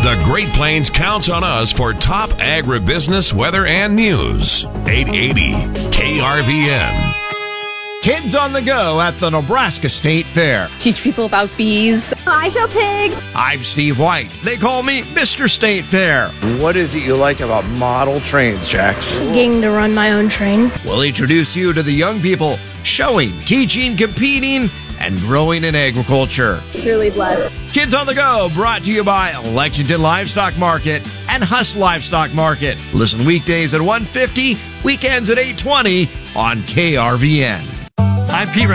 The Great Plains counts on us for top agribusiness, weather, and news. 880 KRVN. Kids on the Go at the Nebraska State Fair. Teach people about bees. I show pigs. I'm Steve White. They call me Mr. State Fair. What is it you like about model trains, Jax? Getting to run my own train. We'll introduce you to the young people showing, teaching, competing, and growing in agriculture. Truly blessed. Kids on the Go, brought to you by Lexington Livestock Market and Huss Livestock Market. Listen weekdays at 1:50, weekends at 8:20 on KRVN. I'm Pete